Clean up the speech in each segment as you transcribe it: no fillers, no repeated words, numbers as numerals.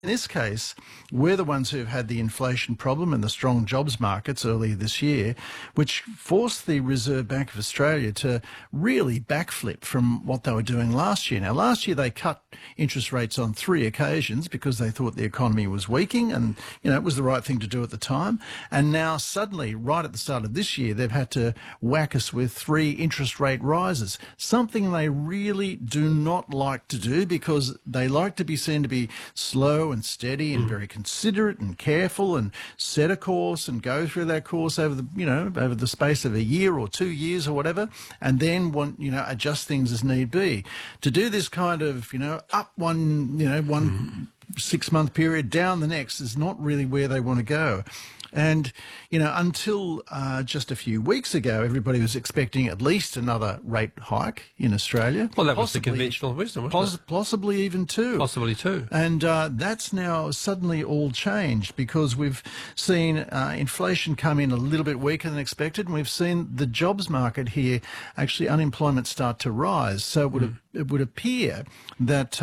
In this case, we're the ones who've had the inflation problem and the strong jobs markets earlier this year, which forced the Reserve Bank of Australia to really backflip from what they were doing last year. Now, last year they cut interest rates on 3 occasions because they thought the economy was weakening and, it was the right thing to do at the time. And now suddenly, right at the start of this year, they've had to whack us with 3 interest rate rises, something they really do not like to do because they like to be seen to be slow and steady and very considerate and careful and set a course and go through that course over the space of a year or 2 years or whatever, and then adjust things as need be. To do this kind of up one 6 month period, down the next is not really where they want to go. And, until just a few weeks ago, everybody was expecting at least another rate hike in Australia. Well, that was the conventional wisdom, wasn't it? Possibly even 2. Possibly 2. And that's now suddenly all changed because we've seen inflation come in a little bit weaker than expected, and we've seen the jobs market here, actually unemployment start to rise. So it would appear that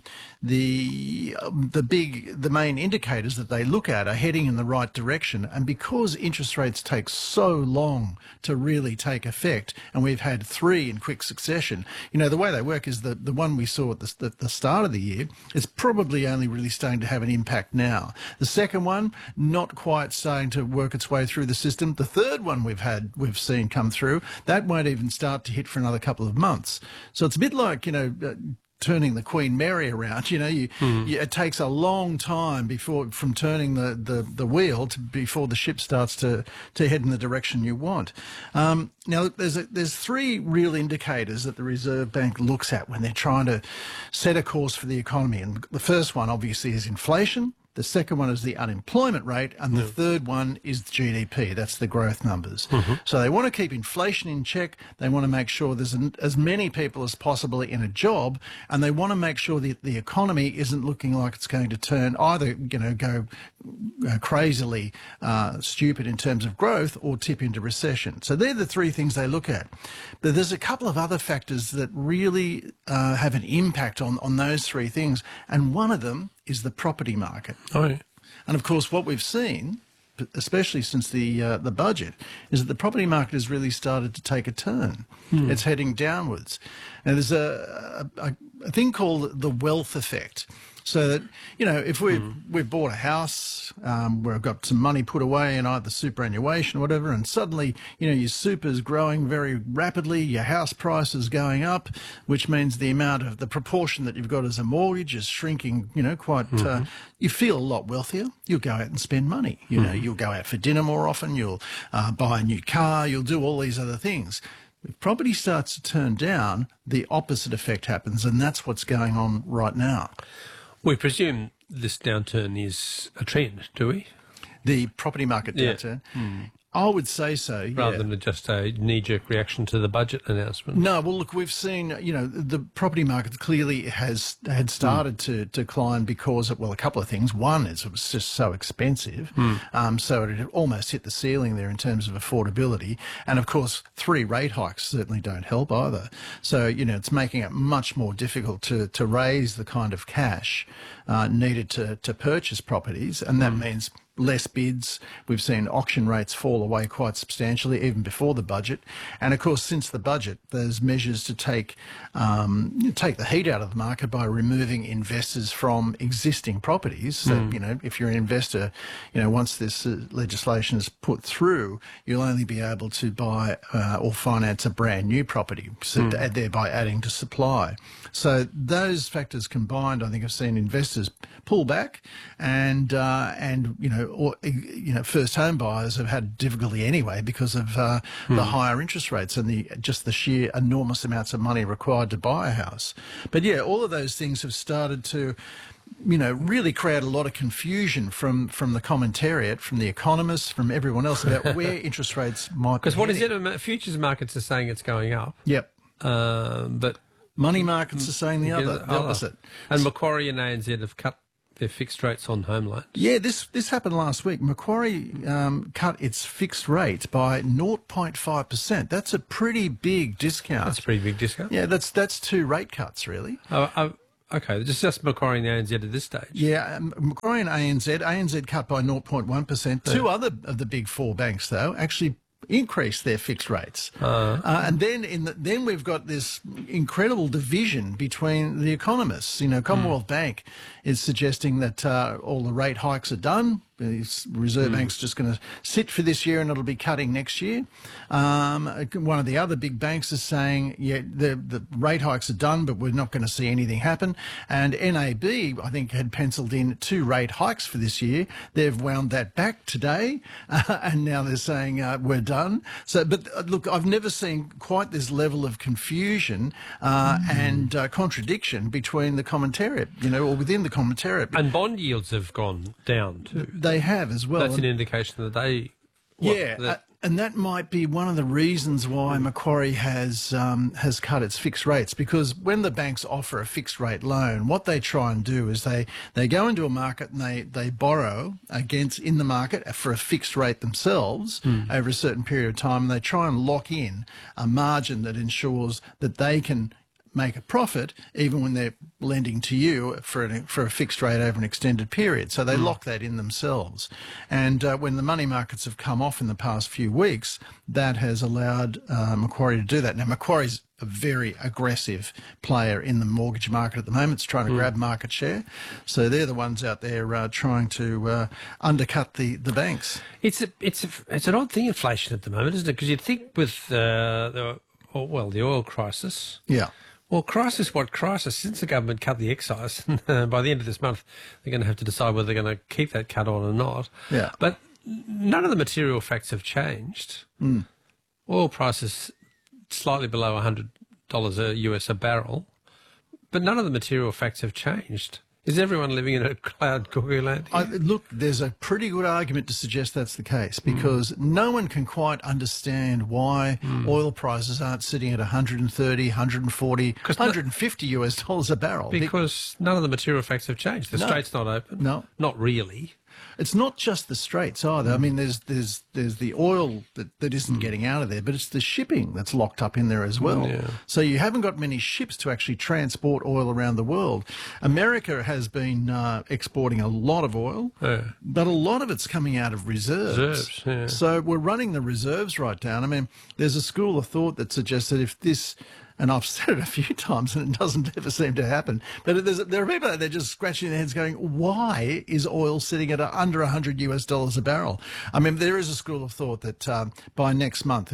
the main indicators that they look at are heading in the right direction. And because interest rates take so long to really take effect, and we've had 3 in quick succession, the way they work is the one we saw at the start of the year is probably only really starting to have an impact now. The second one, not quite starting to work its way through the system. The third one we've seen come through, that won't even start to hit for another couple of months. So it's a bit like, turning the Queen Mary around, it takes a long time from turning the wheel before the ship starts to head in the direction you want. Now, there's 3 real indicators that the Reserve Bank looks at when they're trying to set a course for the economy. And the first one, obviously, is inflation. The second one is the unemployment rate, and the third one is GDP. That's the growth numbers. So they want to keep inflation in check. They want to make sure there's as many people as possible in a job, and they want to make sure that the economy isn't looking like it's going to turn either, go crazily stupid in terms of growth or tip into recession. So they're the 3 things they look at. But there's a couple of other factors that really have an impact on those 3 things, and one of them is the property market. Oh, yeah. And of course, what we've seen, especially since the budget, is that the property market has really started to take a turn. It's heading downwards. Now, there's a thing called the wealth effect. So that, if we've bought a house, we've got some money put away in either superannuation or whatever, and suddenly, your super's growing very rapidly, your house price is going up, which means the proportion that you've got as a mortgage is shrinking, quite, you feel a lot wealthier. You'll go out and spend money. You'll go out for dinner more often, you'll buy a new car, you'll do all these other things. If property starts to turn down, the opposite effect happens, and that's what's going on right now. We presume this downturn is a trend, do we? The property market downturn? Yeah. I would say so, yeah. Rather than just a knee-jerk reaction to the budget announcement. No, well, look, we've seen, the property market clearly had started to climb because of, a couple of things. One is it was just so expensive, so it had almost hit the ceiling there in terms of affordability. And, of course, 3 rate hikes certainly don't help either. So, it's making it much more difficult to raise the kind of cash needed to purchase properties, and that means less bids. We've seen auction rates fall away quite substantially even before the budget. And of course, since the budget, there's measures to take the heat out of the market by removing investors from existing properties. So, if you're an investor, once this legislation is put through, you'll only be able to buy or finance a brand new property, so thereby adding to supply. So those factors combined, I think, have seen investors pull back, and first home buyers have had difficulty anyway because of the higher interest rates and the sheer enormous amounts of money required to buy a house. But yeah, all of those things have started to really create a lot of confusion from the commentariat, from the economists, from everyone else about where interest rates might be. Because what is it? Futures markets are saying it's going up. Yep. But money markets are saying the opposite. And Macquarie and ANZ have cut their fixed rates on home loans. Yeah, this happened last week. Macquarie cut its fixed rate by 0.5%. That's a pretty big discount. That's a pretty big discount. Yeah, that's 2 rate cuts, really. Are Okay, just Macquarie and the ANZ at this stage. Yeah, Macquarie and ANZ cut by 0.1%. Two other of the big four banks, though, actually increased their fixed rates. And then we've got this incredible division between the economists. Commonwealth Bank is suggesting that all the rate hikes are done. The Reserve Bank's just going to sit for this year and it'll be cutting next year. One of the other big banks is saying, the rate hikes are done, but we're not going to see anything happen. And NAB, I think, had penciled in 2 rate hikes for this year. They've wound that back today, and now they're saying we're done. But look, I've never seen quite this level of confusion and contradiction between the commentariat, or within the commentariat. And bond yields have gone down too. They have as well. That's an indication that they... And that might be one of the reasons why Macquarie has cut its fixed rates, because when the banks offer a fixed rate loan, what they try and do is they go into a market and they borrow in the market for a fixed rate themselves over a certain period of time, and they try and lock in a margin that ensures that they can make a profit even when they're lending to you for a fixed rate over an extended period. So they lock that in themselves. And when the money markets have come off in the past few weeks, that has allowed Macquarie to do that. Now, Macquarie's a very aggressive player in the mortgage market at the moment. It's trying to grab market share. So they're the ones out there trying to undercut the banks. It's an odd thing, inflation at the moment, isn't it? Because you'd think with the oil crisis... Yeah. Well, crisis, since the government cut the excise, by the end of this month, they're going to have to decide whether they're going to keep that cut on or not. Yeah. But none of the material facts have changed. Oil prices slightly below $100 a US a barrel, but none of the material facts have changed. Is everyone living in a cloud cuckoo land? Look, there's a pretty good argument to suggest that's the case, because no one can quite understand why oil prices aren't sitting at 130, 140, 150 US dollars a barrel. Because none of the material facts have changed. The Strait's not open. No. Not really. It's not just the Straits either. I mean, there's the oil that isn't getting out of there, but it's the shipping that's locked up in there as well. Yeah. So you haven't got many ships to actually transport oil around the world. America has been exporting a lot of oil, but a lot of it's coming out of reserves. Yeah. So we're running the reserves right down. I mean, there's a school of thought that suggests that if this... And I've said it a few times and it doesn't ever seem to happen. But there are people out there just scratching their heads going, why is oil sitting at under $100 US a barrel? I mean, there is a school of thought that by next month,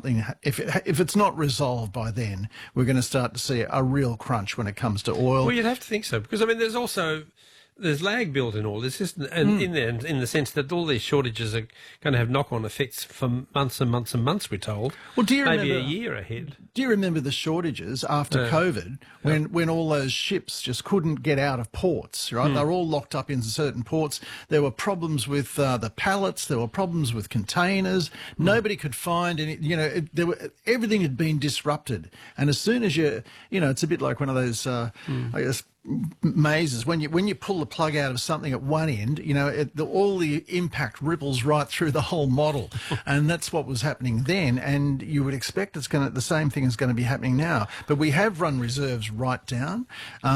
if it's not resolved by then, we're going to start to see a real crunch when it comes to oil. Well, you'd have to think so, because, I mean, there's lag built in all this, isn't and in there, in the sense that all these shortages are going to have knock-on effects for months and months and months, we're told. Well, maybe a year ahead. Do you remember the shortages after COVID when all those ships just couldn't get out of ports, right? They were all locked up in certain ports. There were problems with the pallets. There were problems with containers. Nobody could find any, everything had been disrupted. And as soon as it's a bit like one of those, I guess, mazes. When you pull the plug out of something at one end, all the impact ripples right through the whole model, and that's what was happening then. And you would expect the same thing is going to be happening now. But we have run reserves right down.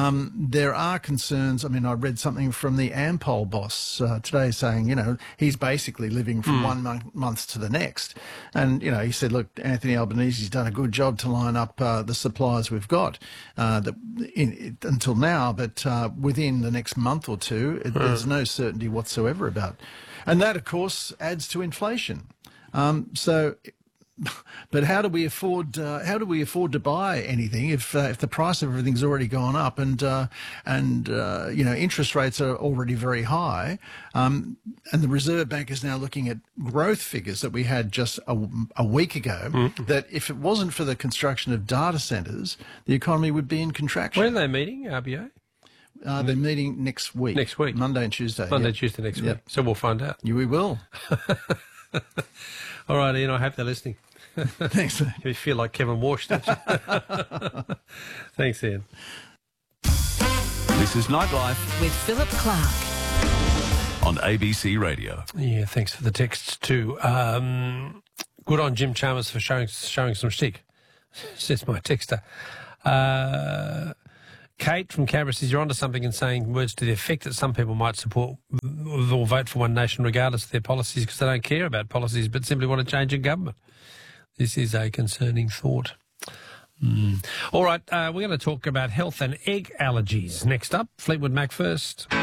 There are concerns. I mean, I read something from the Ampol boss today saying, he's basically living from one month to the next. And he said, look, Anthony Albanese's done a good job to line up the supplies we've got until now. But within the next month or two, there's no certainty whatsoever about. And that, of course, adds to inflation. But how do we afford to buy anything if the price of everything's already gone up and interest rates are already very high, and the Reserve Bank is now looking at growth figures that we had just a week ago, that if it wasn't for the construction of data centres, the economy would be in contraction. When are they meeting, RBA? They're meeting next week. Next week. Monday and Tuesday. Tuesday next week. So we'll find out. We will. All right, Ian, I hope they're listening. Thanks. You feel like Kevin Walsh, don't you? Thanks, Ian. This is Nightlife with Philip Clark on ABC Radio. Yeah, thanks for the texts too. Good on Jim Chalmers for showing some stick, says my texter. Kate from Canberra says you're onto something in saying words to the effect that some people might support or vote for One Nation regardless of their policies because they don't care about policies but simply want to change a government. This is a concerning thought. All right, we're going to talk about health and egg allergies. Next up, Fleetwood Mac first.